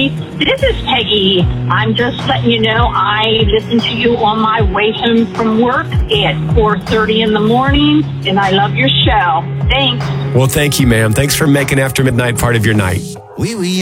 Molly. This is Peggy. I'm just letting you know I listen to you on my way home from work at 4:30 in the morning, and I love your show. Thanks. Well, thank you, ma'am. Thanks for making After Midnight part of your night. We were young.